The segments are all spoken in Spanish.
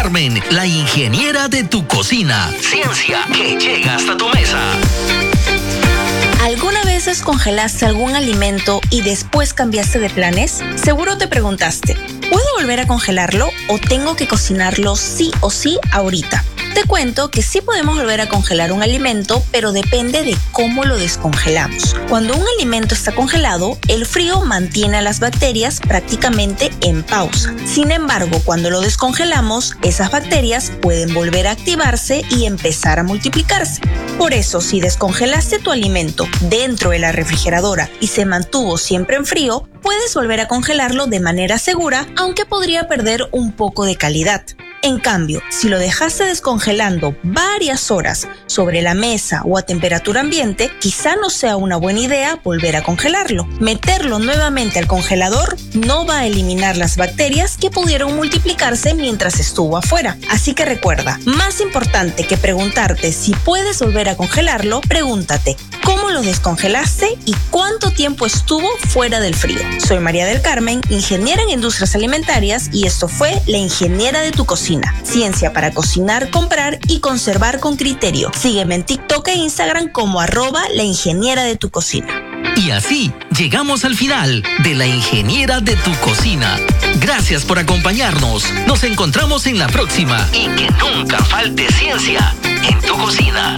Carmen, la ingeniera de tu cocina. Ciencia que llega hasta tu mesa. ¿Alguna vez descongelaste algún alimento y después cambiaste de planes? Seguro te preguntaste, ¿puedo volver a congelarlo o tengo que cocinarlo sí o sí ahorita? Te cuento que sí podemos volver a congelar un alimento, pero depende de cómo lo descongelamos. Cuando un alimento está congelado, el frío mantiene a las bacterias prácticamente en pausa. Sin embargo, cuando lo descongelamos, esas bacterias pueden volver a activarse y empezar a multiplicarse. Por eso, si descongelaste tu alimento dentro de la refrigeradora y se mantuvo siempre en frío, puedes volver a congelarlo de manera segura, aunque podría perder un poco de calidad. En cambio, si lo dejaste descongelando varias horas sobre la mesa o a temperatura ambiente, quizá no sea una buena idea volver a congelarlo. Meterlo nuevamente al congelador no va a eliminar las bacterias que pudieron multiplicarse mientras estuvo afuera. Así que recuerda, más importante que preguntarte si puedes volver a congelarlo, pregúntate cómo lo descongelaste y cuánto tiempo estuvo fuera del frío. Soy María del Carmen, ingeniera en industrias alimentarias, y esto fue La Ingeniera de tu Cocina. Ciencia para cocinar, comprar y conservar con criterio. Sígueme en TikTok e Instagram como @La Ingeniera de tu Cocina. Y así llegamos al final de La Ingeniera de tu Cocina. Gracias por acompañarnos. Nos encontramos en la próxima. Y que nunca falte ciencia en tu cocina.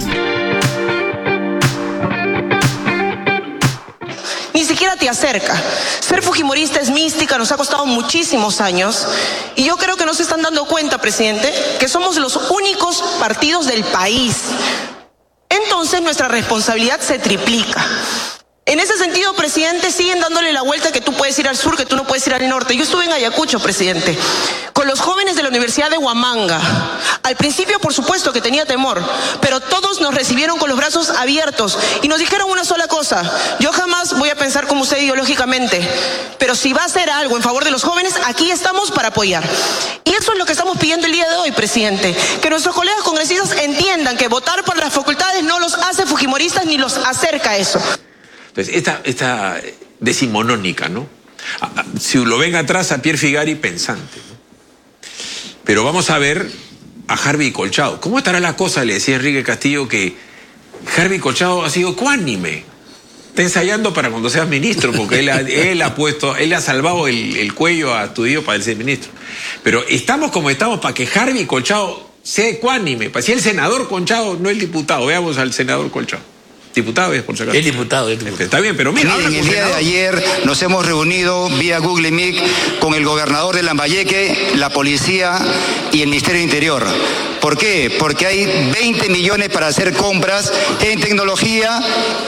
Ni siquiera te acerca. Ser fujimorista es mística, nos ha costado muchísimos años. Y yo creo que no se están dando cuenta, presidente, que somos los únicos partidos del país. Entonces nuestra responsabilidad se triplica. En ese sentido, presidente, siguen dándole la vuelta que tú puedes ir al sur, que tú no puedes ir al norte. Yo estuve en Ayacucho, presidente, con los jóvenes de la Universidad de Huamanga. Al principio, por supuesto, que tenía temor, pero todos nos recibieron con los brazos abiertos y nos dijeron una sola cosa: yo jamás voy a pensar como usted ideológicamente, pero si va a hacer algo en favor de los jóvenes, aquí estamos para apoyar. Y eso es lo que estamos pidiendo el día de hoy, presidente, que nuestros colegas congresistas entiendan que votar por las facultades no los hace fujimoristas ni los acerca a eso. Entonces, esta decimonónica, ¿no? Si lo ven atrás a Pierre Figari, pensante, ¿no? Pero vamos a ver a Harvey Colchado. ¿Cómo estará la cosa? Le decía Enrique Castillo que Harvey Colchado ha sido ecuánime. Está ensayando para cuando seas ministro, porque él ha salvado el cuello a Tudillo para el ser ministro. Pero estamos como estamos para que Harvey Colchado sea ecuánime. Si el senador Colchado, no el diputado. Veamos al senador Colchado. Diputado es, por si acaso. El diputado. Está bien, pero mira. Miren, el día de ayer nos hemos reunido vía Google Meet con el gobernador de Lambayeque, la policía y el Ministerio de Interior. ¿Por qué? Porque hay 20 millones para hacer compras en tecnología,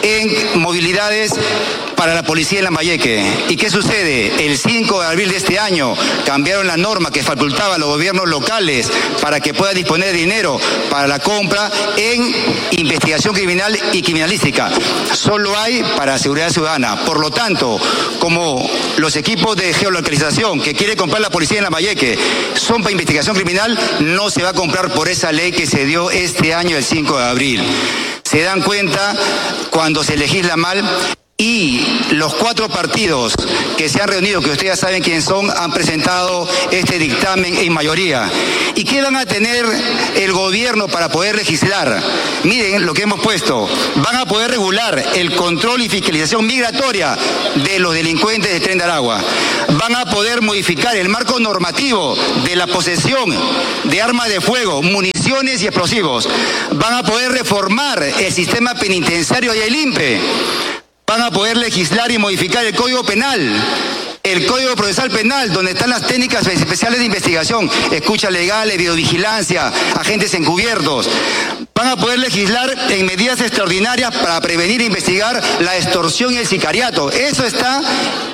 en movilidades para la policía en Lambayeque. ¿Y qué sucede? El 5 de abril de este año cambiaron la norma que facultaba a los gobiernos locales para que puedan disponer de dinero para la compra en investigación criminal y criminalística. Solo hay para seguridad ciudadana. Por lo tanto, como los equipos de geolocalización que quiere comprar la policía en Lambayeque son para investigación criminal, no se va a comprar por esa ley que se dio este año, el 5 de abril. Se dan cuenta cuando se legisla mal. Y los 4 partidos que se han reunido, que ustedes ya saben quiénes son, han presentado este dictamen en mayoría. ¿Y qué van a tener el gobierno para poder legislar? Miren lo que hemos puesto. Van a poder regular el control y fiscalización migratoria de los delincuentes de Tren de Aragua. Van a poder modificar el marco normativo de la posesión de armas de fuego, municiones y explosivos. Van a poder reformar el sistema penitenciario y el INPE. Van a poder legislar y modificar el Código Penal, el Código Procesal Penal, donde están las técnicas especiales de investigación, escuchas legales, videovigilancia, agentes encubiertos. Van a poder legislar en medidas extraordinarias para prevenir e investigar la extorsión y el sicariato. Eso está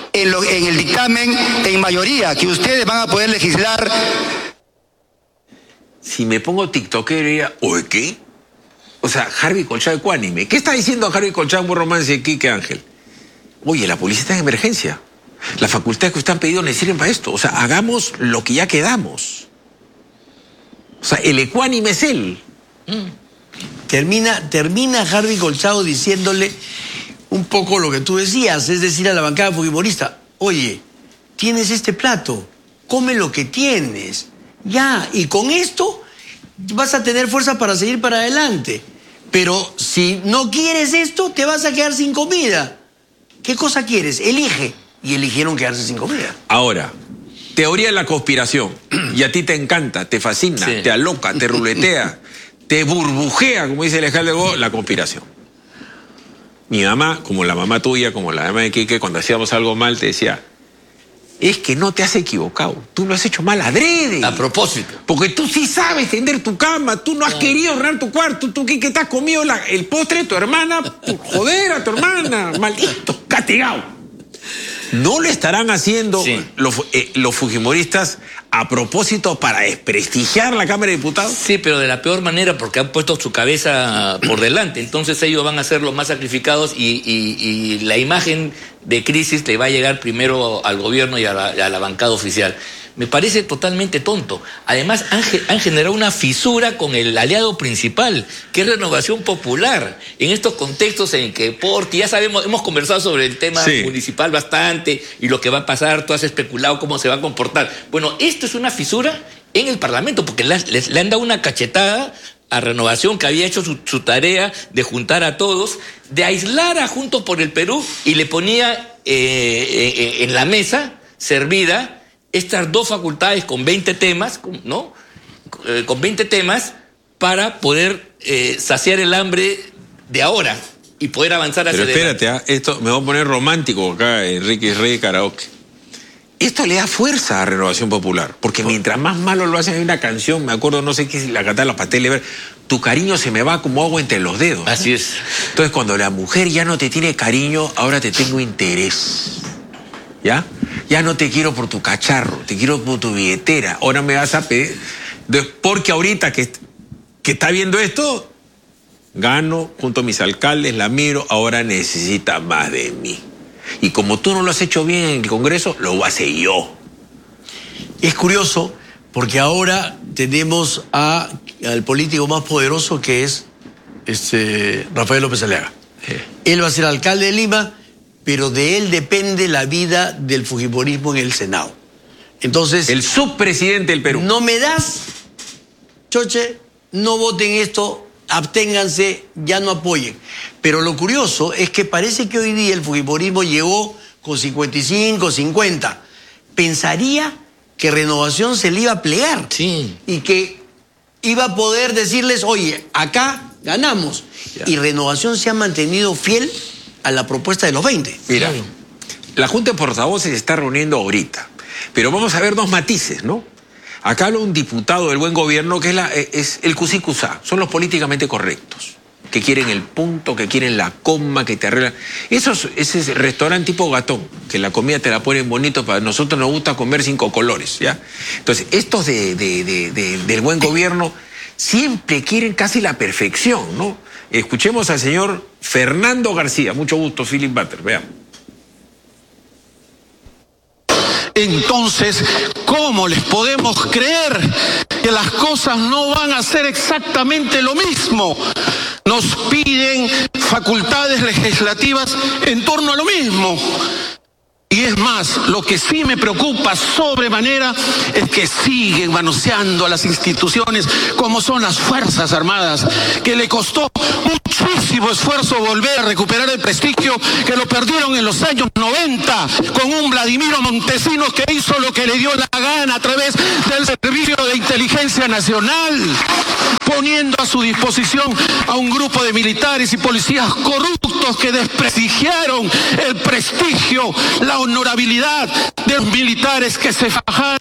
en el dictamen en mayoría, que ustedes van a poder legislar. Si me pongo tiktokero, diría, ¿oye qué? O sea, Harvey Colchado ecuánime. ¿Qué está diciendo Harvey Colchado en un romance de Quique Ángel? Oye, la policía está en emergencia. Las facultades que usted han pedido le sirven para esto. O sea, hagamos lo que ya quedamos. O sea, el ecuánime es él. Termina Harvey Colchado diciéndole un poco lo que tú decías, es decir, a la bancada fujimorista: oye, tienes este plato, come lo que tienes. Ya, y con esto vas a tener fuerza para seguir para adelante. Pero si no quieres esto, te vas a quedar sin comida. ¿Qué cosa quieres? Elige. Y eligieron quedarse sin comida. Ahora, teoría de la conspiración. Y a ti te encanta, te fascina, Sí. te aloca, te ruletea, te burbujea, como dice el alcalde Go, la conspiración. Mi mamá, como la mamá tuya, como la mamá de Quique, cuando hacíamos algo mal, te decía, es que no te has equivocado, tú lo has hecho mal adrede. A propósito. Porque tú sí sabes tender tu cama, tú no has querido ordenar tu cuarto, tú Quique te has comido el postre de tu hermana, por joder a tu hermana, maldito, castigado. ¿No lo estarán haciendo Sí. los fujimoristas a propósito para desprestigiar la Cámara de Diputados? Sí, pero de la peor manera porque han puesto su cabeza por delante. Entonces ellos van a ser los más sacrificados y la imagen de crisis le va a llegar primero al gobierno y a la bancada oficial. Me parece totalmente tonto. Además, han generado una fisura con el aliado principal, que es Renovación Popular. En estos contextos en que Porti, ya sabemos, hemos conversado sobre el tema municipal bastante y lo que va a pasar, tú has especulado cómo se va a comportar. Bueno, esto es una fisura en el Parlamento, porque le han dado una cachetada a Renovación, que había hecho su tarea de juntar a todos, de aislar a Juntos por el Perú, y le ponía en la mesa servida estas dos facultades con 20 temas, ¿no? Con 20 temas para poder saciar el hambre de ahora y poder avanzar hacia Pero espérate, esto me voy a poner romántico acá, Enrique Rey Karaoke. Esto le da fuerza a Renovación Popular, porque mientras más malo lo hacen, hay una canción, me acuerdo, no sé qué, la cantaba los pasteles, tu cariño se me va como agua entre los dedos. Así es. Entonces, cuando la mujer ya no te tiene cariño, ahora te tengo interés. ¿Ya? Ya no te quiero por tu cacharro, te quiero por tu billetera. Ahora me vas a pedir. Porque ahorita que está viendo esto, gano junto a mis alcaldes, la miro, ahora necesita más de mí. Y como tú no lo has hecho bien en el Congreso, lo voy a hacer yo. Es curioso porque ahora tenemos al político más poderoso, que es Rafael López Aliaga. Él va a ser alcalde de Lima, pero de él depende la vida del fujimorismo en el Senado. Entonces, el subpresidente del Perú. No me das, choche, no voten esto, absténganse, ya no apoyen. Pero lo curioso es que parece que hoy día el fujimorismo llegó con 55, 50. Pensaría que Renovación se le iba a plegar. Sí. Y que iba a poder decirles, oye, acá ganamos. Ya. Y Renovación se ha mantenido fiel a la propuesta de los 20. Mira, la Junta de Portavoces se está reuniendo ahorita, pero vamos a ver dos matices, ¿no? Acá habla un diputado del buen gobierno que es el cusicusá, son los políticamente correctos, que quieren el punto, que quieren la coma, que te arreglan. Ese restaurante tipo Gatón, que la comida te la ponen bonito, para nosotros nos gusta comer 5 colores, ¿ya? Entonces, estos del buen gobierno siempre quieren casi la perfección, ¿no? Escuchemos al señor Fernando García. Mucho gusto, Philip Butter. Veamos. Entonces, ¿cómo les podemos creer que las cosas no van a ser exactamente lo mismo? Nos piden facultades legislativas en torno a lo mismo. Y es más, lo que sí me preocupa sobremanera es que siguen manoseando a las instituciones como son las Fuerzas Armadas, que le costó muchísimo esfuerzo volver a recuperar el prestigio que lo perdieron en los años 90 con un Vladimiro Montesinos que hizo lo que le dio la gana a través del Servicio de Inteligencia Nacional, poniendo a su disposición a un grupo de militares y policías corruptos que desprestigiaron el prestigio, la honorabilidad de los militares que se fajaron.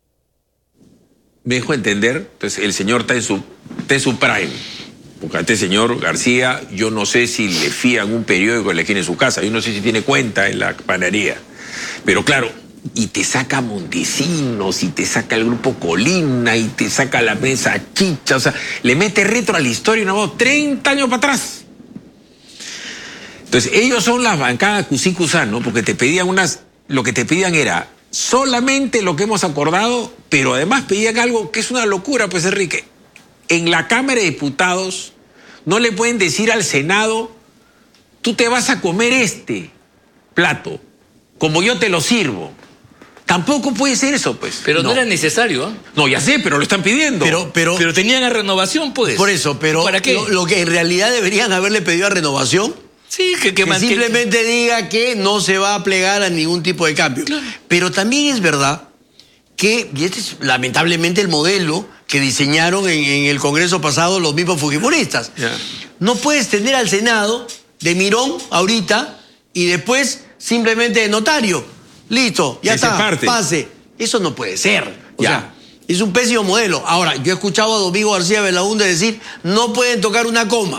Me dejo entender, entonces el señor está en su prime. Porque a este señor García, yo no sé si le fían un periódico que le tiene en su casa, yo no sé si tiene cuenta en la panadería. Pero claro, y te saca Montesinos, y te saca el grupo Colina, y te saca la prensa Chicha, o sea, le mete retro a la historia, no, 30 años para atrás. Entonces, ellos son las bancadas cusicusá, ¿no? Porque te pedían lo que te pedían era solamente lo que hemos acordado, pero además pedían algo que es una locura, pues, Enrique. En la Cámara de Diputados no le pueden decir al Senado, tú te vas a comer este plato, como yo te lo sirvo. Tampoco puede ser eso, pues. Pero no era necesario, ¿eh? No, ya sé, pero lo están pidiendo. Pero tenían a Renovación, pues. Por eso, pero ¿para qué? Lo que en realidad deberían haberle pedido a Renovación, sí, que simplemente diga que no se va a plegar a ningún tipo de cambio. Claro. Pero también es verdad que, y este es lamentablemente el modelo que diseñaron en el Congreso pasado los mismos fujimoristas. Yeah. No puedes tener al Senado de mirón ahorita y después simplemente de notario. Listo, ya está, pase. Eso no puede ser. O sea, es un pésimo modelo. Ahora, yo he escuchado a Domingo García Belaúnde decir, no pueden tocar una coma.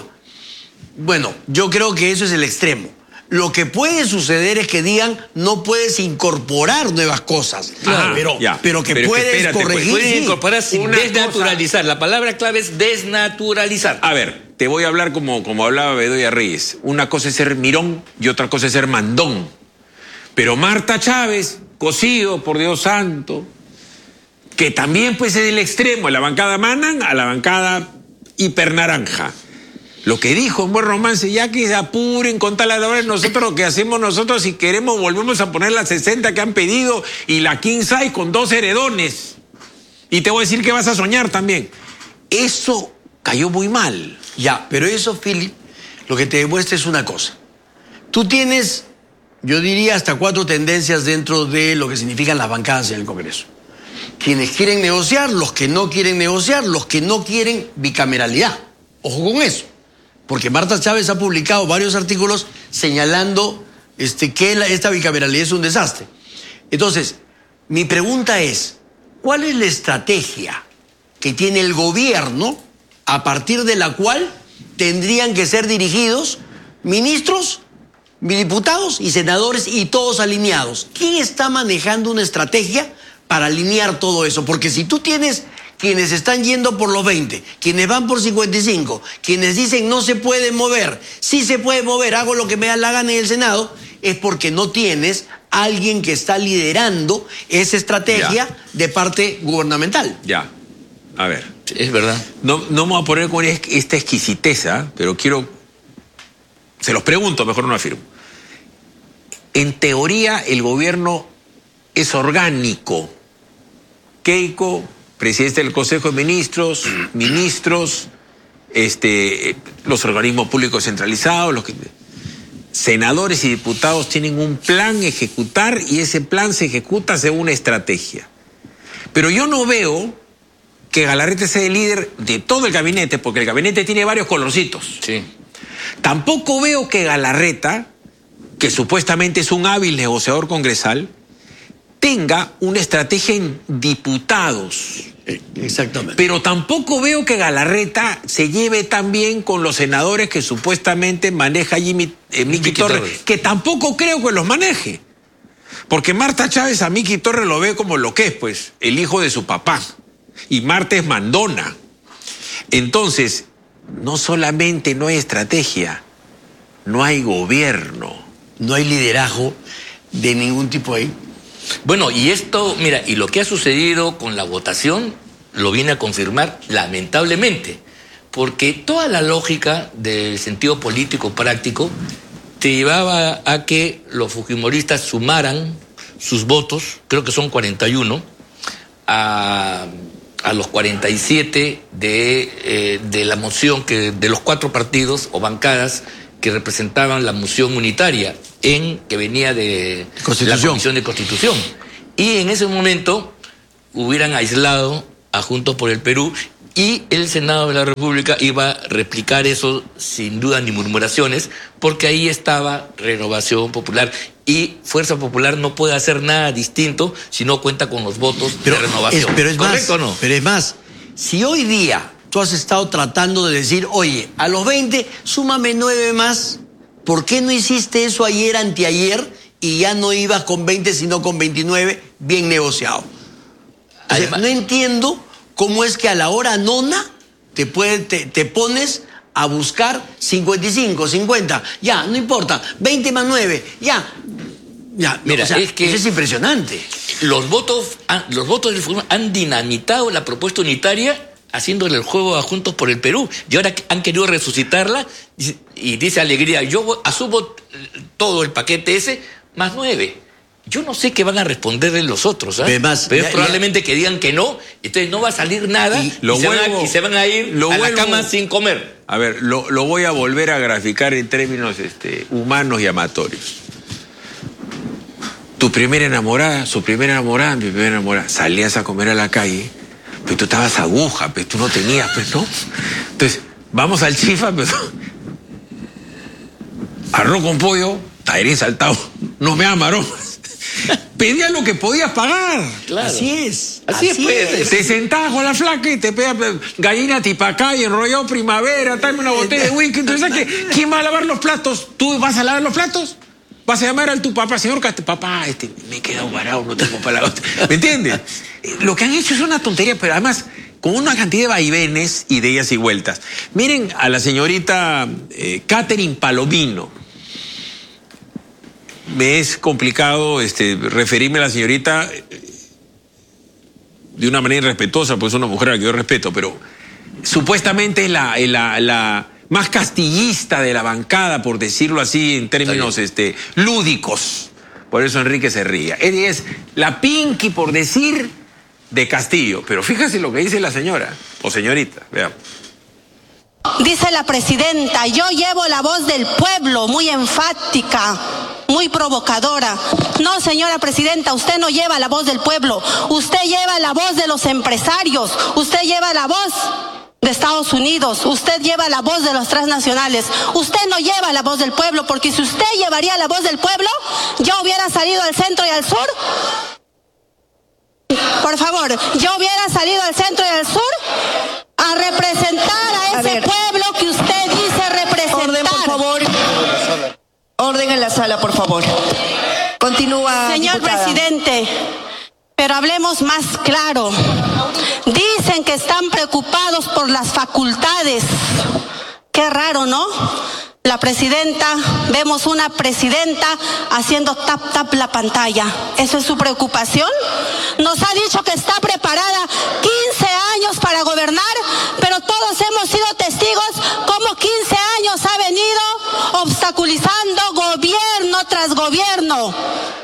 Bueno, yo creo que eso es el extremo. Lo que puede suceder es que digan, no puedes incorporar nuevas cosas. Claro, pero que puedes corregir. Puedes incorporar sin desnaturalizar. La palabra clave es desnaturalizar. A ver, te voy a hablar como hablaba Bedoya Reyes. Una cosa es ser mirón y otra cosa es ser mandón. Pero Marta Chávez, Cosío, por Dios santo, que también pues es del extremo, de la bancada Manan a la bancada hipernaranja. Lo que dijo en Buen Romance, ya que se apuren con tal hora, nosotros lo que hacemos nosotros, si queremos, volvemos a poner las 60 que han pedido y la king size con 2 heredones. Y te voy a decir que vas a soñar también. Eso cayó muy mal. Ya, pero eso, Philip, lo que te demuestra es una cosa. Tú tienes, yo diría, hasta 4 tendencias dentro de lo que significan las bancadas en el Congreso. Quienes quieren negociar, los que no quieren negociar, los que no quieren bicameralidad. Ojo con eso. Porque Marta Chávez ha publicado varios artículos señalando que esta bicameralidad es un desastre. Entonces, mi pregunta es, ¿cuál es la estrategia que tiene el gobierno a partir de la cual tendrían que ser dirigidos ministros, diputados y senadores y todos alineados? ¿Quién está manejando una estrategia para alinear todo eso? Porque si tú tienes quienes están yendo por los 20, quienes van por 55, quienes dicen no se puede mover, sí se puede mover, hago lo que me da la gana en el Senado, es porque no tienes a alguien que está liderando esa estrategia de parte gubernamental. Ya, a ver. Es verdad. No me voy a poner con esta exquisiteza, pero se los pregunto, mejor no afirmo. En teoría, el gobierno es orgánico. Keiko, presidente del Consejo de Ministros, los organismos públicos centralizados, senadores y diputados tienen un plan a ejecutar y ese plan se ejecuta según una estrategia. Pero yo no veo que Galarreta sea el líder de todo el gabinete, porque el gabinete tiene varios colorcitos. Sí. Tampoco veo que Galarreta, que supuestamente es un hábil negociador congresal, tenga una estrategia en diputados. Exactamente. Pero tampoco veo que Galarreta se lleve tan bien con los senadores que supuestamente maneja Miki Torres, que tampoco creo que los maneje. Porque Marta Chávez a Miki Torres lo ve como lo que es, pues, el hijo de su papá. Y Marta es mandona. Entonces, no solamente no hay estrategia, no hay gobierno. No hay liderazgo de ningún tipo ahí. Bueno, y esto, mira, y lo que ha sucedido con la votación lo viene a confirmar lamentablemente, porque toda la lógica del sentido político práctico te llevaba a que los fujimoristas sumaran sus votos, creo que son 41, a los 47 de la moción de los 4 partidos o bancadas que representaban la moción unitaria que venía de la Comisión de Constitución. Y en ese momento hubieran aislado a Juntos por el Perú y el Senado de la República iba a replicar eso sin duda ni murmuraciones, porque ahí estaba Renovación Popular y Fuerza Popular no puede hacer nada distinto si no cuenta con los votos de Renovación. ¿Correcto o no? Pero es más, si hoy día tú has estado tratando de decir, oye, a los 20, súmame 9 más. ¿Por qué no hiciste eso ayer, anteayer, y ya no ibas con 20, sino con 29, bien negociado? Además, no entiendo cómo es que a la hora nona te pones a buscar 55, 50, ya, no importa, 20 más 9, ya. Mira, eso es impresionante. Los votos del fútbol han dinamitado la propuesta unitaria haciéndole el juego a Juntos por el Perú. Y ahora han querido resucitarla y dice Alegría, yo asumo todo el paquete ese más 9. Yo no sé qué van a responderle los otros, ¿eh? Además, pero probablemente que digan que no, entonces no va a salir nada y se van a ir a la cama sin comer. A ver, lo voy a volver a graficar en términos humanos y amatorios. Tu primera enamorada, su primera enamorada, mi primera enamorada, salías a comer a la calle, pero tú estabas aguja, pero tú no tenías, pues, ¿no? Entonces, vamos al chifa, pero arroz con pollo, tallarín saltado, no me amaromas. Pedías lo que podías pagar. Claro. Así es. Así es. Te sentabas con la flaca y te pedías gallina tipacay, enrollado primavera, tráeme una botella de whisky. Entonces, ¿quién va a lavar los platos? ¿Tú vas a lavar los platos? ¿Vas a llamar a tu papá? Señor, papá, me he quedado varado, no tengo para la otra. ¿Me entiendes? Lo que han hecho es una tontería, pero además con una cantidad de vaivenes, ideas y vueltas. Miren a la señorita Catherine Palomino. Me es complicado referirme a la señorita de una manera irrespetuosa, pues es una mujer a la que yo respeto, pero supuestamente es la más castillista de la bancada, por decirlo así, en términos lúdicos. Por eso Enrique se ría. Ella es la Pinky, por decir, de Castillo. Pero fíjese lo que dice la señora, o señorita, veamos. Dice la presidenta, yo llevo la voz del pueblo, muy enfática, muy provocadora. No, señora presidenta, usted no lleva la voz del pueblo, usted lleva la voz de los empresarios, usted lleva la voz de Estados Unidos, usted lleva la voz de los transnacionales, usted no lleva la voz del pueblo, porque si usted llevaría la voz del pueblo, yo hubiera salido al centro y al sur. Por favor, yo hubiera salido al centro y al sur a representar a ese pueblo que usted dice representar. Orden, por favor. Orden en la sala, por favor. Continúa, señor diputada. Presidente, pero hablemos más claro. Dicen que están preocupados por las facultades. Qué raro, ¿no? La presidenta, vemos una presidenta haciendo tap la pantalla. ¿Eso es su preocupación? Nos ha dicho que está preparada 15 años para gobernar, pero todos hemos sido testigos cómo 15 años ha venido obstaculizando gobierno tras gobierno.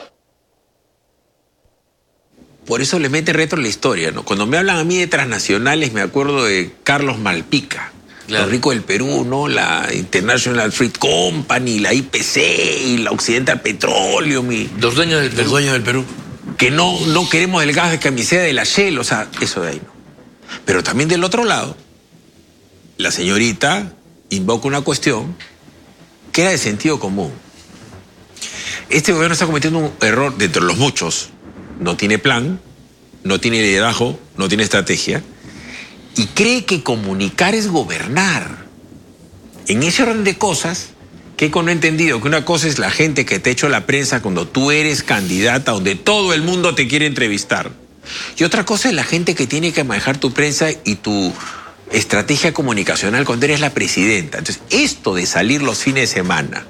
Por eso le mete retro la historia, ¿no? Cuando me hablan a mí de transnacionales, me acuerdo de Carlos Malpica. Claro. Los ricos del Perú, ¿no? La International Fruit Company, la IPC y la Occidental Petroleum. Los dueños del Perú. Los dueños del Perú. Que no queremos el gas de camiseta de la Shell, o sea, eso de ahí no. Pero también del otro lado, la señorita invoca una cuestión que era de sentido común. Este gobierno está cometiendo un error dentro de los muchos. No tiene plan, no tiene liderazgo, no tiene estrategia. Y cree que comunicar es gobernar. En ese orden de cosas, Keiko no ha entendido que una cosa es la gente que te echa la prensa cuando tú eres candidata, donde todo el mundo te quiere entrevistar. Y otra cosa es la gente que tiene que manejar tu prensa y tu estrategia comunicacional cuando eres la presidenta. Entonces, esto de salir los fines de semana,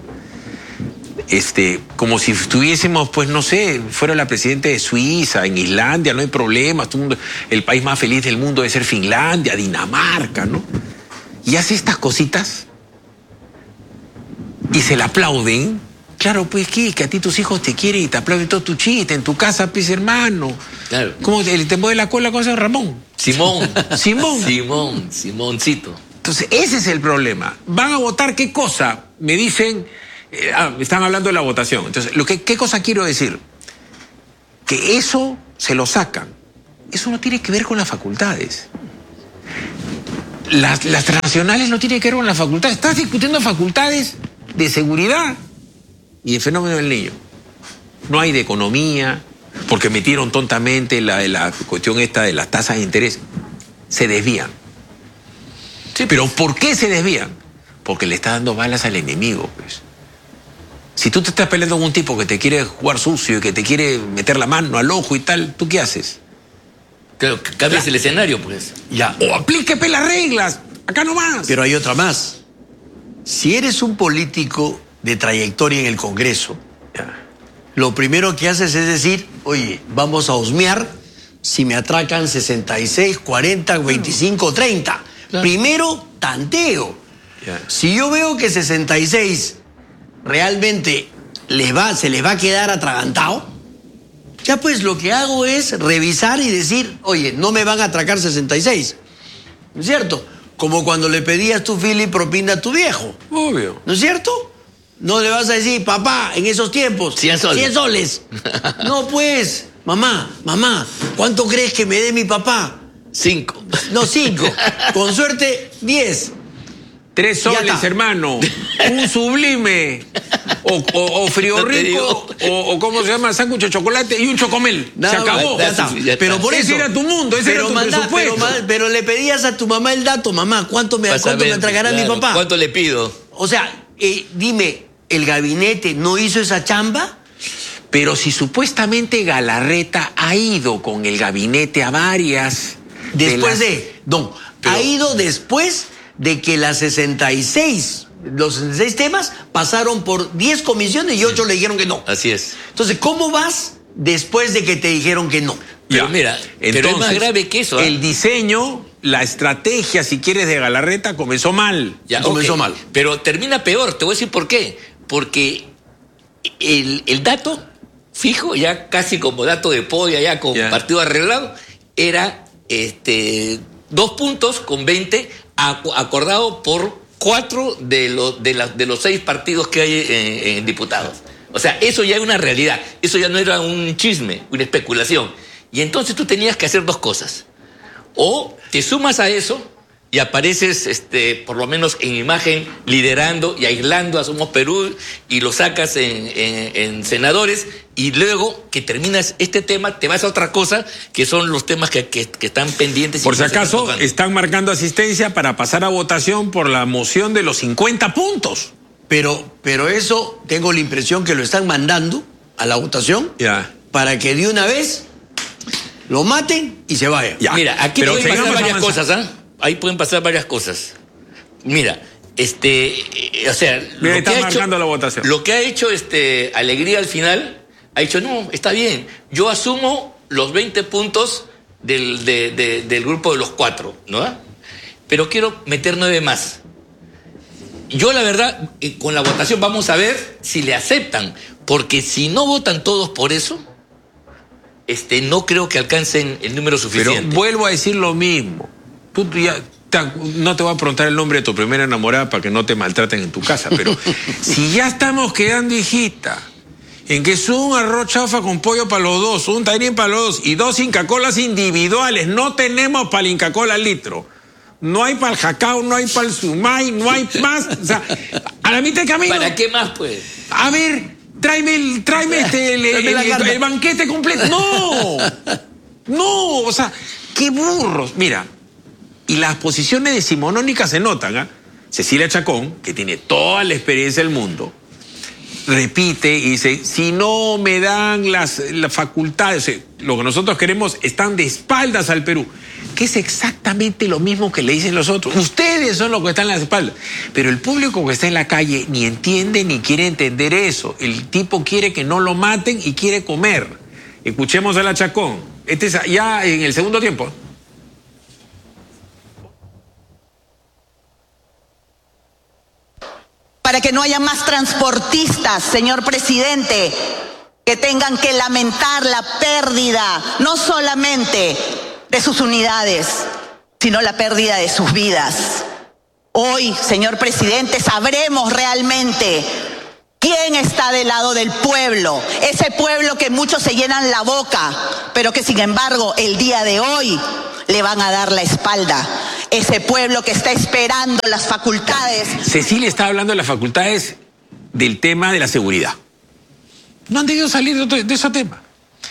como si estuviésemos, pues no sé, fuera la presidenta de Suiza, en Islandia, no hay problemas, todo el mundo, el país más feliz del mundo debe ser Finlandia, Dinamarca, ¿no? Y hace estas cositas y se la aplauden. Claro, pues, que a ti tus hijos te quieren y te aplauden todo tu chiste, en tu casa, pues, hermano. Claro. ¿Cómo te mueve la cola con ese Ramón? Simoncito. Entonces, ese es el problema. ¿Van a votar qué cosa? Me dicen... están hablando de la votación. Entonces, ¿qué cosa quiero decir? Que eso se lo sacan. Eso no tiene que ver con las facultades. Las transnacionales no tienen que ver con las facultades. Estás discutiendo facultades de seguridad y el fenómeno del niño. No hay de economía, porque metieron tontamente la cuestión esta de las tasas de interés. Se desvían. Sí, pero ¿por qué se desvían? Porque le está dando balas al enemigo, pues. Si tú te estás peleando con un tipo que te quiere jugar sucio y que te quiere meter la mano al ojo y tal, ¿tú qué haces? Claro, cambias el escenario, pues. Ya. O aplíqueme las reglas, acá nomás. Pero hay otra más. Si eres un político de trayectoria en el Congreso, lo primero que haces es decir, oye, vamos a husmear si me atracan 66, 40, 25, 30. Claro. Primero, tanteo. Si yo veo que 66... realmente se les va a quedar atragantado, Ya pues lo que hago es revisar y decir, oye, no me van a atracar 66. ¿No es cierto? Como cuando le pedías tu fili propina a tu viejo. Obvio. ¿No es cierto? No le vas a decir, papá, en esos tiempos, 100 soles. 100 soles. No, pues, mamá, ¿cuánto crees que me dé mi papá? 5. No, 5. Con suerte, 10. 3 soles, hermano. Un sublime. O frío No te rico. O ¿cómo se llama? Sándwich de chocolate y un chocomel. Nada se acabó. más, ya está. Pero por ese eso, era tu mundo, ese era tu presupuesto. pero le pedías a tu mamá el dato, mamá, ¿cuánto me entregará mi papá? ¿Cuánto le pido? O sea, dime, ¿el gabinete no hizo esa chamba? Pero si supuestamente Galarreta ha ido con el gabinete a varias... ha ido después de que los 66 temas pasaron por 10 comisiones y 8 le dijeron que no. Así es. Entonces, ¿cómo vas después de que te dijeron que no? Pero mira, entonces, pero es más grave que eso. El diseño, la estrategia, si quieres, de Galarreta comenzó mal. Comenzó mal. Pero termina peor, te voy a decir por qué. Porque el dato fijo, ya casi como dato de podio, ya con partido arreglado, era 2 puntos con 20 acordado por 4 de los 6 partidos que hay en diputados. O sea, eso ya es una realidad. Eso ya no era un chisme, una especulación. Y entonces tú tenías que hacer 2 cosas. O te sumas a eso y apareces, por lo menos en imagen, liderando y aislando a Somos Perú y lo sacas en senadores, y luego que terminas este tema, te vas a otra cosa, que son los temas que están pendientes. Por si acaso, están marcando asistencia para pasar a votación por la moción de los 50 puntos. Pero eso, tengo la impresión que lo están mandando a la votación para que de una vez lo maten y se vaya. Mira, aquí pueden pasar varias cosas, ¿ah? Ahí pueden pasar varias cosas. Mira, o sea, lo que ha hecho Alegría al final, ha dicho, no, está bien, yo asumo los 20 puntos del grupo de los 4, ¿no? Pero quiero meter 9 más. Yo, la verdad, con la votación vamos a ver si le aceptan, porque si no votan todos por eso, no creo que alcancen el número suficiente. Pero vuelvo a decir lo mismo. Tú ya no te voy a preguntar el nombre de tu primera enamorada para que no te maltraten en tu casa, pero si ya estamos quedando, hijita, en que es un arroz chaufa con pollo para los 2, un tajín para los 2 y 2 Inca Colas individuales, no tenemos para el Inca Cola litro, no hay para el jacao, no hay para el sumay, no hay más, o sea, a la mitad de camino. ¿Para qué más, pues? A ver, tráeme el banquete completo. No, o sea, qué burros. Mira, y las posiciones decimonónicas se notan, ¿ah? Cecilia Chacón, que tiene toda la experiencia del mundo, repite y dice, si no me dan las facultades, lo que nosotros queremos, están de espaldas al Perú, que es exactamente lo mismo que le dicen los otros. Ustedes son los que están en las espaldas. Pero el público que está en la calle ni entiende ni quiere entender eso. El tipo quiere que no lo maten y quiere comer. Escuchemos a la Chacón. Este es ya en el segundo tiempo. Para que no haya más transportistas, señor presidente, que tengan que lamentar la pérdida, no solamente de sus unidades, sino la pérdida de sus vidas. Hoy, señor presidente, sabremos realmente quién está del lado del pueblo, ese pueblo que muchos se llenan la boca, pero que sin embargo el día de hoy le van a dar la espalda. Ese pueblo que está esperando las facultades. Cecilia está hablando de las facultades del tema de la seguridad. No han debido salir de ese tema.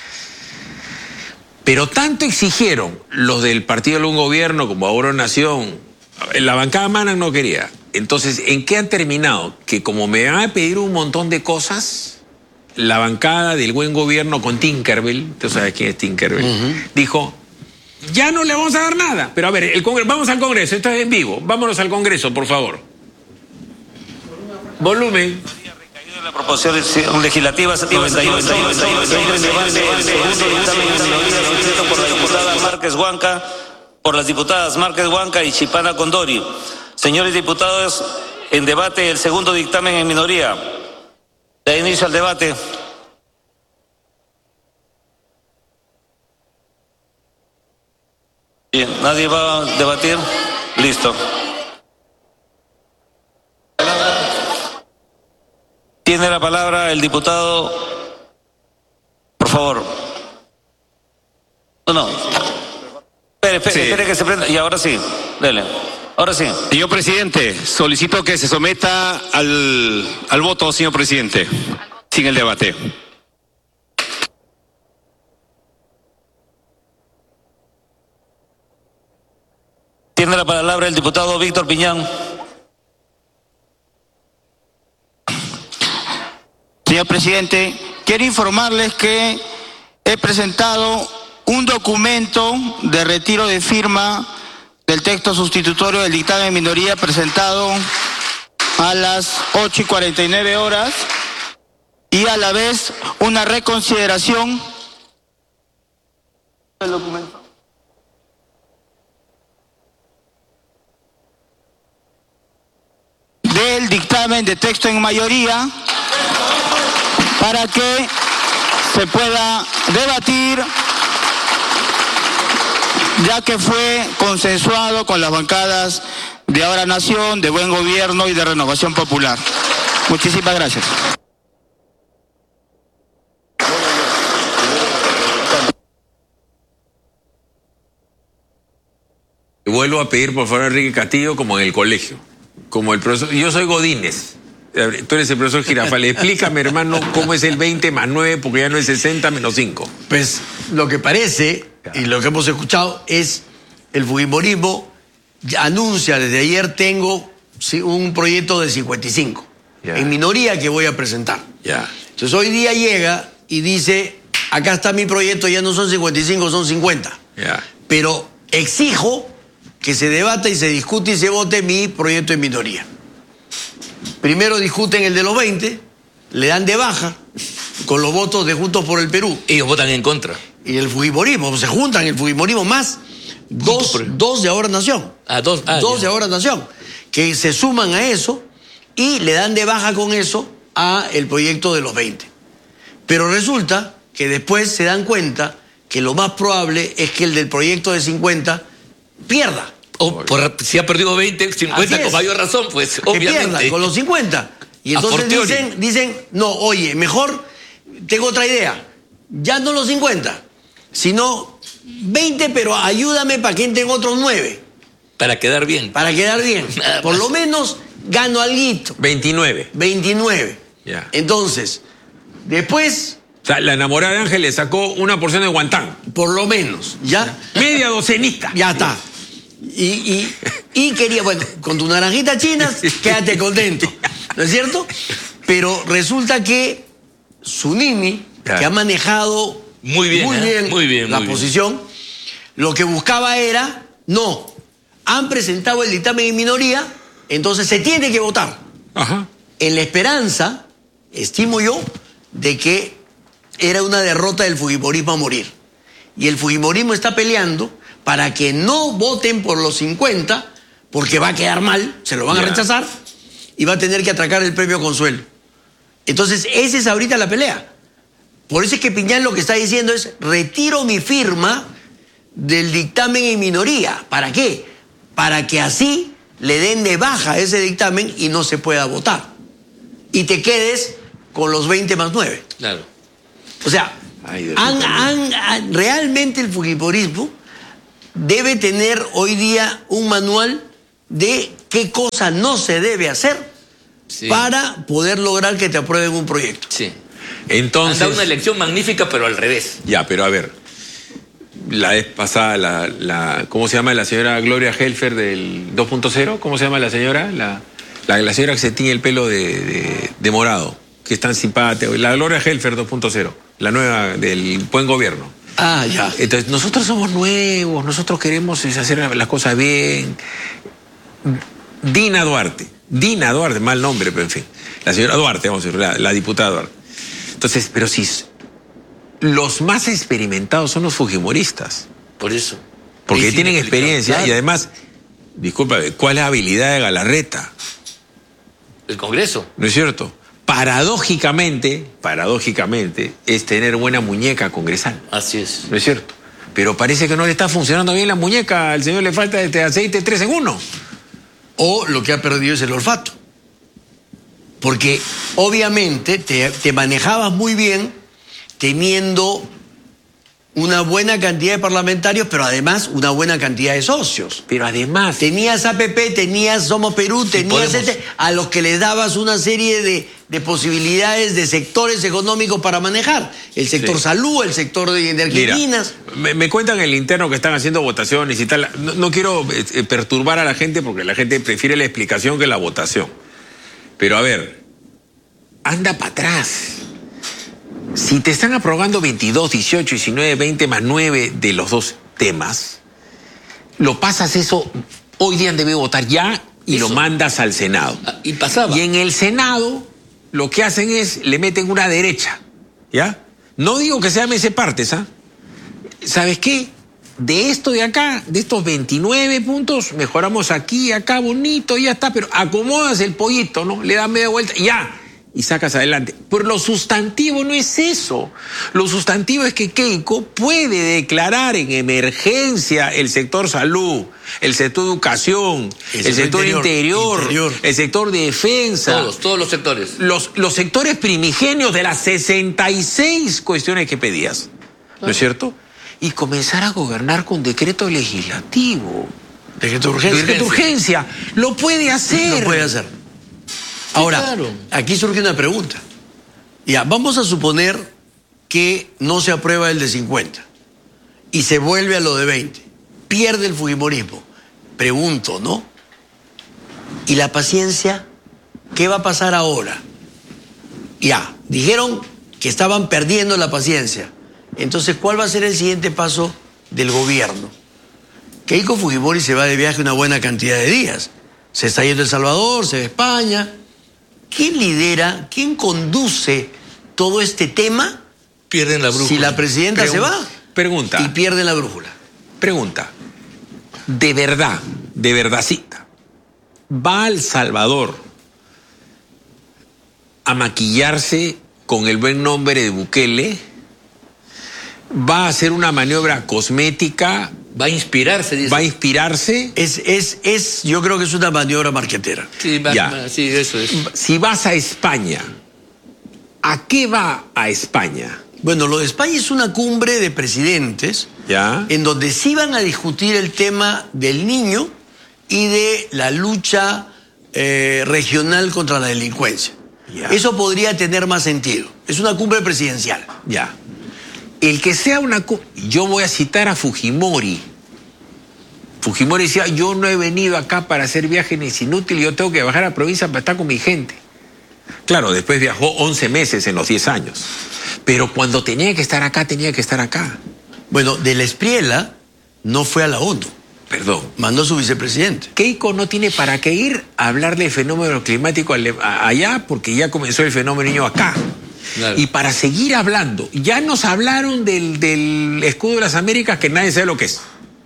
Pero tanto exigieron los del Partido de un Gobierno como Ahora Nación, la bancada Manan no quería. Entonces, ¿en qué han terminado? Que como me van a pedir un montón de cosas, la bancada del Buen Gobierno con Tinkerbell, tú sabes quién es Tinkerbell, dijo, ya no le vamos a dar nada. Pero a ver, vamos al Congreso, esto es en vivo, vámonos al Congreso, por favor. Volumen. La proposición legislativa 91 por la diputada Márquez Huanca, por las diputadas Márquez Huanca y Chipana Condori. Señores diputados, en debate el segundo dictamen en minoría. Da inicio al debate. Bien, ¿nadie va a debatir? Listo. Tiene la palabra el diputado. Por favor. No. Espere que se prenda. Y ahora sí. Dele. Ahora sí. Señor presidente, solicito que se someta al voto, señor presidente, sin el debate. Tiene la palabra el diputado Víctor Piñán. Señor presidente, quiero informarles que he presentado un documento de retiro de firma del texto sustitutorio del dictamen de minoría presentado a las 8:49 horas y a la vez una reconsideración del documento. Del dictamen de texto en mayoría para que se pueda debatir, ya que fue consensuado con las bancadas de Ahora Nación, de Buen Gobierno y de Renovación Popular. Muchísimas gracias. Vuelvo a pedir, por favor, a Enrique Castillo, como en el colegio, como el profesor. Yo soy Godínez. Tú eres el profesor Girafales. Explícame, hermano, cómo es el 20 más 9, porque ya no es 60 menos 5. Pues lo que parece, y lo que hemos escuchado, es el fujimorismo anuncia desde ayer: tengo un proyecto de 55, en minoría, que voy a presentar. Entonces hoy día llega y dice: acá está mi proyecto, ya no son 55, son 50. Pero exijo que se debata y se discute y se vote mi proyecto en minoría. Primero discuten el de los 20, le dan de baja con los votos de Juntos por el Perú. Ellos votan en contra. Y el fujimorismo, se juntan el fujimorismo más dos de Ahora Nación. Dos de Ahora Nación, que se suman a eso y le dan de baja con eso a el proyecto de los 20. Pero resulta que después se dan cuenta que lo más probable es que el del proyecto de 50 pierda. Si ha perdido 20, 50 con mayor razón, pues que obviamente. Pierda con los 50. Y entonces dicen, no, oye, mejor tengo otra idea. Ya no los 50, sino 20, pero ayúdame para que entren otros 9. Para quedar bien. Para quedar bien. Por lo menos gano alguito. 29. 29. Ya. Entonces, después... O sea, la enamorada de Ángel le sacó una porción de guantán. Por lo menos, ¿ya? Media docenita. Ya está. Y quería, bueno, con tu naranjita china, quédate contento, ¿no es cierto? Pero resulta que Zunini, que ha manejado muy bien la posición, lo que buscaba era, no, han presentado el dictamen en minoría, entonces se tiene que votar. En la esperanza, estimo yo, de que era una derrota del fujimorismo a morir. Y el fujimorismo está peleando para que no voten por los 50, porque va a quedar mal, se lo van a rechazar, y va a tener que atracar el premio Consuelo. Entonces, esa es ahorita la pelea. Por eso es que Piñán lo que está diciendo es: retiro mi firma del dictamen en minoría. ¿Para qué? Para que así le den de baja ese dictamen y no se pueda votar. Y te quedes con los 20 más 9. Claro. O sea, realmente el fujimorismo debe tener hoy día un manual de qué cosa no se debe hacer para poder lograr que te aprueben un proyecto. Sí. Entonces... Han dado una elección magnífica, pero al revés. Ya, pero a ver, la vez pasada, ¿cómo se llama la señora Gloria Helfer del 2.0? ¿Cómo se llama la señora? La señora que se tiñe el pelo de morado, que es tan simpática. La Gloria Helfer 2.0, la nueva del Buen Gobierno. Ah, ya. Entonces, nosotros somos nuevos, nosotros queremos hacer las cosas bien. Dina Duarte, mal nombre, pero en fin. La señora Duarte, vamos a decir, la diputada Duarte. Entonces, pero si los más experimentados son los fujimoristas. Por eso. Porque tienen experiencia, claro. Y además, discúlpame, ¿cuál es la habilidad de Galarreta? El Congreso. ¿No es cierto? Paradójicamente, es tener buena muñeca congresal. Así es. ¿No es cierto? pero parece que no le está funcionando bien la muñeca, al señor le falta este aceite 3 en 1. O lo que ha perdido es el olfato. Porque obviamente te manejabas muy bien teniendo una buena cantidad de parlamentarios, pero además una buena cantidad de socios. Pero además... Tenías APP, tenías Somos Perú, tenías a los que les dabas una serie de posibilidades de sectores económicos para manejar. El sector salud, el sector de energías. Me cuentan en el interno que están haciendo votaciones y tal. No quiero perturbar a la gente porque la gente prefiere la explicación que la votación. Pero a ver, anda para atrás. Si te están aprobando 22, 18, 19, 20 más 9 de los 2 temas, lo pasas eso, hoy día debe votar ya y eso. Lo mandas al Senado. Y pasaba. Y en el Senado lo que hacen es, le meten una derecha, ¿ya? No digo que sea ese partes, ¿ah? ¿Sabes qué? De esto de acá, de estos 29 puntos, mejoramos aquí, acá, bonito, ya está, pero acomodas el pollito, ¿no? Le das media vuelta, ya, y sacas adelante. Pero lo sustantivo no es eso. Lo sustantivo es que Keiko puede declarar en emergencia el sector salud, el sector educación, el sector interior, el sector defensa. Todos los sectores. Los sectores primigenios de las 66 cuestiones que pedías, ¿no es cierto? Y comenzar a gobernar con decreto legislativo. Decreto de urgencia. Decreto de urgencia. Lo puede hacer. Lo puede hacer. Ahora, claro. Aquí surge una pregunta. Ya, vamos a suponer que no se aprueba el de 50 y se vuelve a lo de 20. Pierde el fujimorismo. Pregunto, ¿no? ¿Y la paciencia? ¿Qué va a pasar ahora? Ya, dijeron que estaban perdiendo la paciencia. Entonces, ¿cuál va a ser el siguiente paso del gobierno? Keiko Fujimori se va de viaje una buena cantidad de días. Se está yendo a El Salvador, se va a España. ¿Quién lidera, quién conduce todo este tema? Pierden la brújula. Si la presidenta se va pregunta, y pierden la brújula. Pregunta, de verdadcita, ¿va a El Salvador a maquillarse con el buen nombre de Bukele? ¿Va a hacer una maniobra cosmética? Va a inspirarse, dice. ¿Va a inspirarse? Yo creo que es una maniobra marquetera. Sí, sí, eso es. Si vas a España, ¿a qué va a España? Bueno, lo de España es una cumbre de presidentes, ¿ya? En donde sí van a discutir el tema del niño y de la lucha regional contra la delincuencia. Ya. Eso podría tener más sentido. Es una cumbre presidencial. Ya. El que sea una... Yo voy a citar a Fujimori. Fujimori decía, yo no he venido acá para hacer viajes inútiles, yo tengo que bajar a la provincia para estar con mi gente. Claro, después viajó 11 meses en los 10 años. Pero cuando tenía que estar acá, tenía que estar acá. Bueno, de la Espriella no fue a la ONU. Perdón. Mandó a su vicepresidente. Keiko no tiene para qué ir a hablar del fenómeno climático allá, porque ya comenzó el fenómeno niño acá. Claro. Y para seguir hablando, ya nos hablaron del escudo de las Américas que nadie sabe lo que es.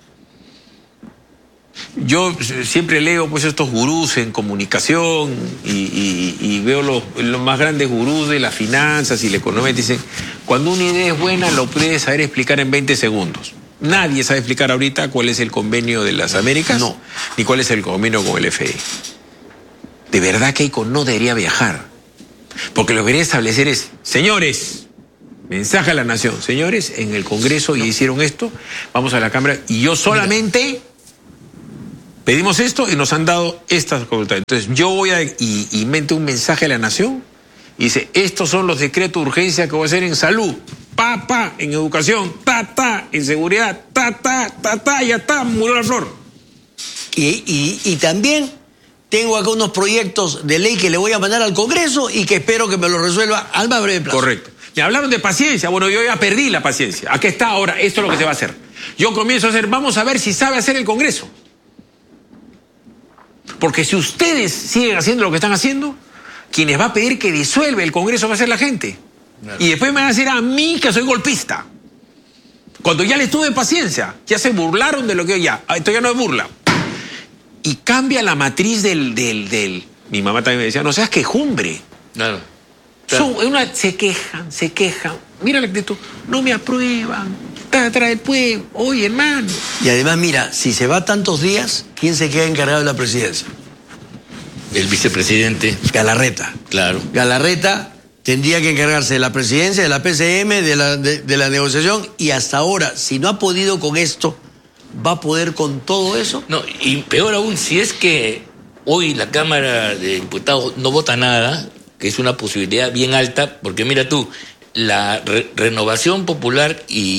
Yo siempre leo pues estos gurús en comunicación y veo los más grandes gurús de las finanzas y la economía. Dicen, cuando una idea es buena lo puedes saber explicar en 20 segundos. Nadie sabe explicar ahorita cuál es el convenio de las Américas, no, ni cuál es el convenio con el FMI. De verdad Keiko no debería viajar. Porque lo que quería establecer es, señores, mensaje a la nación, señores, en el Congreso ya hicieron esto, vamos a la Cámara y yo solamente pedimos esto y nos han dado estas facultades. Entonces yo voy a invento un mensaje a la nación y dice, estos son los decretos de urgencia que voy a hacer en salud, en educación, en seguridad, ya está, murió la flor. Y también... tengo acá unos proyectos de ley que le voy a mandar al Congreso y que espero que me lo resuelva al más breve plazo. Correcto. Me hablaron de paciencia. Bueno, yo ya perdí la paciencia. Aquí está ahora, esto es lo que se va a hacer. Yo comienzo a hacer, vamos a ver si sabe hacer el Congreso. Porque si ustedes siguen haciendo lo que están haciendo, quienes va a pedir que disuelva el Congreso va a ser la gente. Claro. Y después me van a decir a mí que soy golpista. Cuando ya les tuve paciencia, ya se burlaron de lo que yo ya. Esto ya no es burla. Y cambia la matriz del... Mi mamá también me decía, no seas quejumbre. Claro. Se quejan. Mira la actitud. No me aprueban. Estás atrás del pueblo. Oye, hermano. Y además, mira, si se va tantos días, ¿quién se queda encargado de la presidencia? El vicepresidente. Galarreta. Claro. Galarreta tendría que encargarse de la presidencia, de la PCM, de la negociación, y hasta ahora, si no ha podido con esto, ¿va a poder con todo eso? No, y peor aún, si es que hoy la Cámara de Diputados no vota nada, que es una posibilidad bien alta, porque mira tú, la Renovación Popular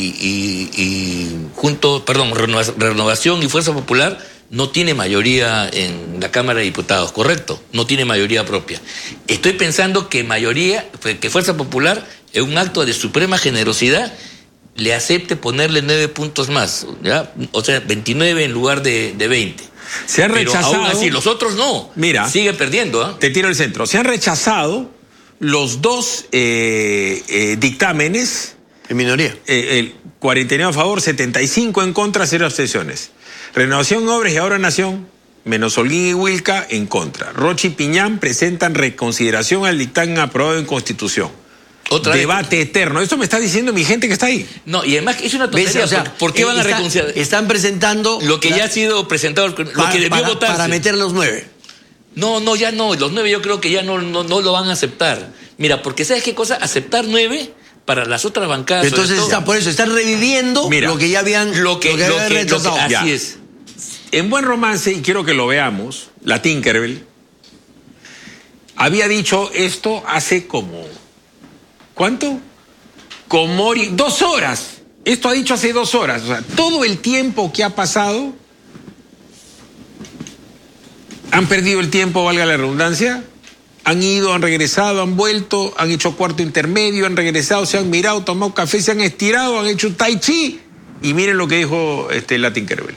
Renovación y Fuerza Popular no tiene mayoría en la Cámara de Diputados, ¿correcto? No tiene mayoría propia. Estoy pensando que Fuerza Popular, en un acto de suprema generosidad, le acepte ponerle 9 puntos más, ¿ya? O sea, 29 en lugar de 20. Se han rechazado. Pero aún así, los otros no. Mira. Sigue perdiendo, ¿eh? Te tiro el centro. Se han rechazado los dos dictámenes. En minoría. 49 a favor, 75 en contra, 0 abstenciones. Renovación, Obras y Ahora Nación, menos Holguín y Wilca, en contra. Rocha y Piñán presentan reconsideración al dictamen aprobado en Constitución. Debate eterno. Eso me está diciendo mi gente que está ahí. No, y además es una tontería. O sea, ¿Por qué van a reconsiderar? Están presentando lo que ya ha sido presentado, lo que debió votarse. Para meter los 9. No, ya no. Los 9 yo creo que ya no lo van a aceptar. Mira, porque ¿sabes qué cosa? Aceptar 9 para las otras bancadas. Entonces por eso están reviviendo lo que ya habían rechazado. Así es. En Buen Romance, y quiero que lo veamos, la Tinkerbell había dicho esto hace como... ¿Cuánto? Como 2 horas. Esto ha dicho hace 2 horas. O sea, todo el tiempo que ha pasado, han perdido el tiempo, valga la redundancia, han ido, han regresado, han vuelto, han hecho cuarto intermedio, han regresado, se han mirado, tomado café, se han estirado, han hecho tai chi. Y miren lo que dijo la Tinkerbell.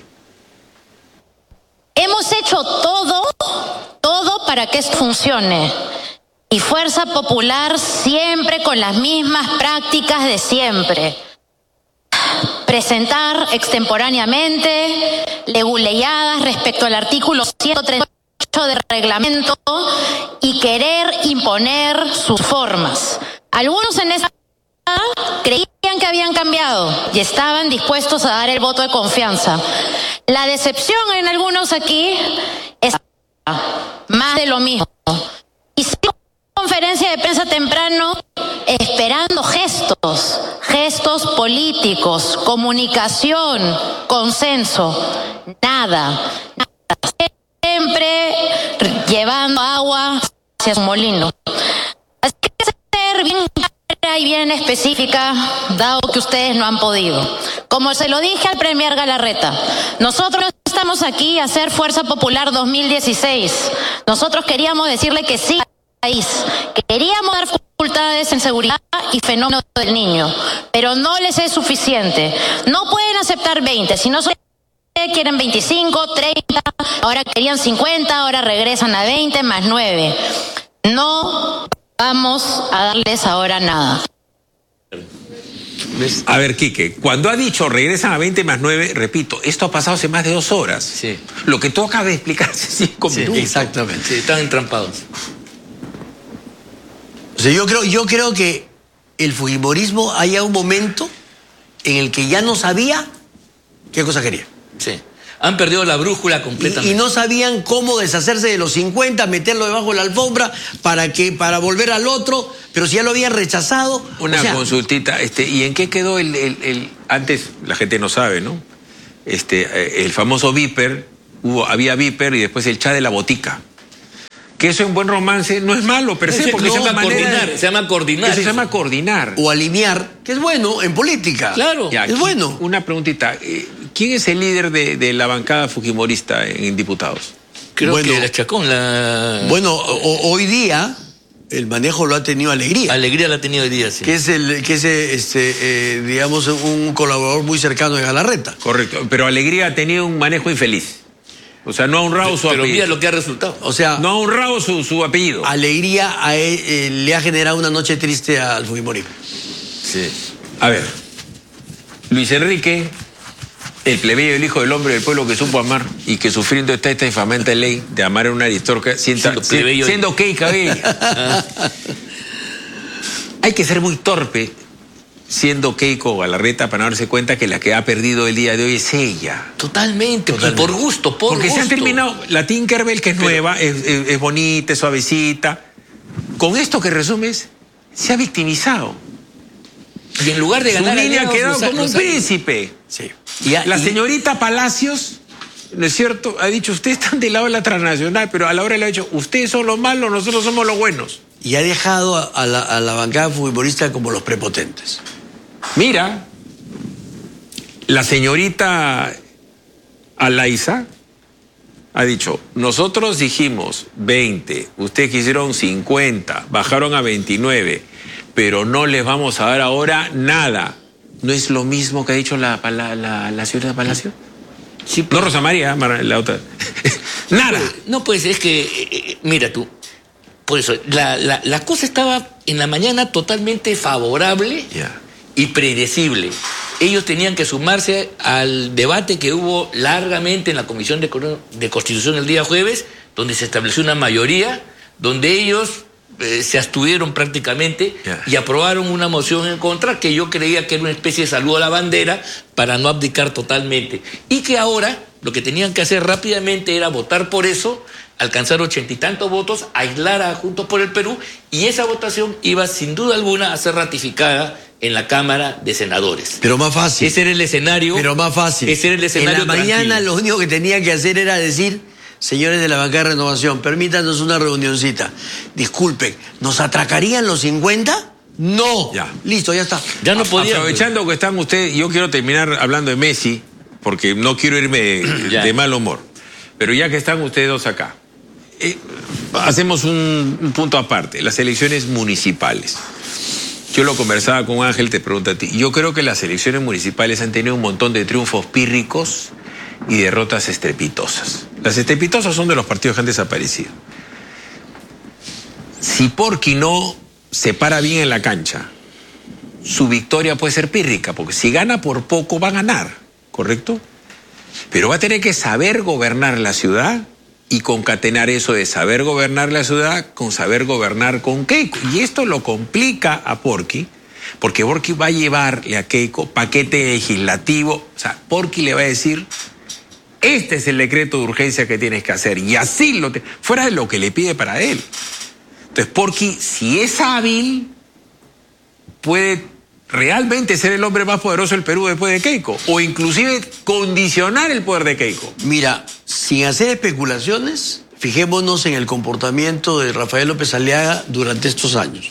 Hemos hecho todo para que esto funcione. Y Fuerza Popular siempre con las mismas prácticas de siempre. Presentar extemporáneamente leguleyadas respecto al artículo 138 del reglamento y querer imponer sus formas. Algunos en esa creían que habían cambiado y estaban dispuestos a dar el voto de confianza. La decepción en algunos aquí es más de lo mismo. Y conferencia de prensa temprano esperando gestos políticos, comunicación, consenso, nada. Siempre llevando agua hacia su molino. Así que ser bien clara y bien específica, dado que ustedes no han podido. Como se lo dije al premier Galarreta, nosotros estamos aquí a hacer Fuerza Popular 2016. Nosotros queríamos decirle que sí país. Queríamos dar facultades en seguridad y fenómeno del niño, pero no les es suficiente. No pueden aceptar 20, si no quieren 25, 30, ahora querían 50, ahora regresan a 20 más 9. No vamos a darles ahora nada. A ver, Quique, cuando ha dicho regresan a 20 más 9, repito, esto ha pasado hace más de 2 horas. Sí. Lo que tú acabas de explicar hace 5 minutos. Exactamente. Sí, están entrampados. O sea, yo creo que el fujimorismo haya un momento en el que ya no sabía qué cosa quería. Sí. Han perdido la brújula completamente. Y no sabían cómo deshacerse de los 50, meterlo debajo de la alfombra para volver al otro, pero si ya lo habían rechazado. Una consultita, ¿y en qué quedó antes la gente no sabe, ¿no? El famoso Viper, había Viper y después el chat de la botica. Que eso en Buen Romance no es malo, per se, porque se llama coordinar. Eso se llama coordinar. O alinear, que es bueno en política. Claro. Ya, es bueno. Una preguntita. ¿Quién es el líder de la bancada fujimorista en diputados? Creo que la Chacón. Bueno, hoy día el manejo lo ha tenido Alegría. Alegría lo ha tenido hoy día, sí. Que es digamos, un colaborador muy cercano de Galarreta. Correcto, pero Alegría ha tenido un manejo infeliz. O sea, no ha honrado su apellido. Pero mira lo que ha resultado. O sea, no ha honrado su apellido. Alegría le ha generado una noche triste al fujimorismo. Sí. A ver, Luis Enrique, el plebeyo, el hijo del hombre del pueblo que supo amar y que sufriendo está esta infamante ley de amar a una aristócrata siendo gay cabello. Hay que ser muy torpe siendo Keiko Galarreta para darse cuenta que la que ha perdido el día de hoy es ella. Totalmente. Y por gusto, Porque se han terminado, la Tinkerbell que es nueva, es bonita, es suavecita. Con esto que resumes, se ha victimizado. Y en lugar de ganar... Su niña ha quedado como un príncipe. Sí. La señorita Palacios, ¿no es cierto? Ha dicho, ustedes están del lado de la transnacional, pero a la hora le ha dicho, ustedes son los malos, nosotros somos los buenos. Y ha dejado a la bancada futbolista como los prepotentes. Mira, la señorita Alaiza ha dicho, nosotros dijimos 20, ustedes quisieron 50, bajaron a 29, pero no les vamos a dar ahora nada. ¿No es lo mismo que ha dicho la señorita Palacio? Sí, no, Rosa María, la otra. Nada. No, pues es que, mira tú, por eso, la cosa estaba en la mañana totalmente favorable y predecible. Ellos tenían que sumarse al debate que hubo largamente en la Comisión de Constitución el día jueves, donde se estableció una mayoría, donde ellos se abstuvieron prácticamente y aprobaron una moción en contra que yo creía que era una especie de saludo a la bandera para no abdicar totalmente. Y que ahora lo que tenían que hacer rápidamente era votar por eso, alcanzar 80 y tantos votos, aislar a Juntos por el Perú, y esa votación iba sin duda alguna a ser ratificada en la Cámara de Senadores. Pero más fácil. Ese era el escenario. Pero más fácil. Ese era el escenario. En la mañana lo único que tenía que hacer era decir, señores de la bancada de Renovación, permítanos una reunioncita. Disculpen, ¿nos atracarían los 50? No. Ya. Listo, ya está. Ya no podía. Aprovechando que están ustedes, yo quiero terminar hablando de Messi, porque no quiero irme de mal humor. Pero ya que están ustedes dos acá, hacemos un punto aparte, las elecciones municipales. Yo lo conversaba con Ángel, te pregunto a ti. Yo creo que las elecciones municipales han tenido un montón de triunfos pírricos y derrotas estrepitosas. Las estrepitosas son de los partidos que han desaparecido. Si Porky no se para bien en la cancha, su victoria puede ser pírrica, porque si gana por poco va a ganar, ¿correcto? Pero va a tener que saber gobernar la ciudad y concatenar eso de saber gobernar la ciudad con saber gobernar con Keiko. Y esto lo complica a Porky, porque Porky va a llevarle a Keiko paquete legislativo. O sea, Porky le va a decir, este es el decreto de urgencia que tienes que hacer. Y así fuera de lo que le pide para él. Entonces, Porky, si es hábil, puede realmente ser el hombre más poderoso del Perú después de Keiko, o inclusive condicionar el poder de Keiko. Mira, sin hacer especulaciones, fijémonos en el comportamiento de Rafael López Aliaga durante estos años.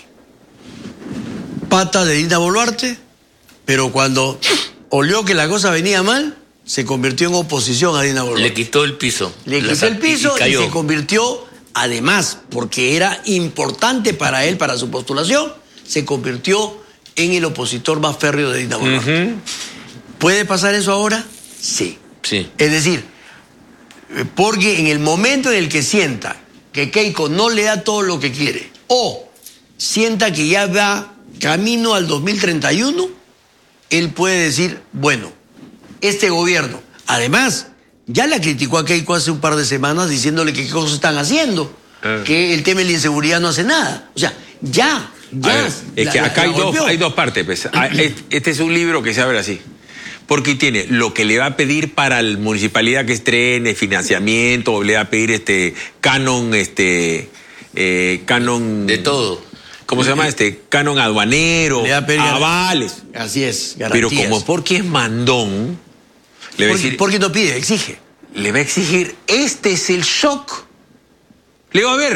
Pata de Dina Boluarte, pero cuando olió que la cosa venía mal, se convirtió en oposición a Dina Boluarte. Le quitó el piso. Le quitó el piso y se convirtió, además, porque era importante para él, para su postulación, se convirtió en el opositor más férreo de Dina Boluarte. ¿Puede pasar eso ahora? Sí. Es decir, porque en el momento en el que sienta que Keiko no le da todo lo que quiere, o sienta que ya va camino al 2031, él puede decir, bueno, este gobierno, además, ya la criticó a Keiko hace un par de semanas diciéndole que qué cosas están haciendo, que el tema de la inseguridad no hace nada. O sea, ya. Ver, es que acá hay dos partes. Pues. Este es un libro que se abre así. Porque tiene lo que le va a pedir para la municipalidad que estrene, financiamiento, o le va a pedir canon, canon... De todo. ¿Cómo se llama? Canon aduanero, le va a pedir avales. Así es, garantías. Pero como Porky es mandón, le va a decir... Porky no pide, exige. Le va a exigir, este es el shock. Le va a ver.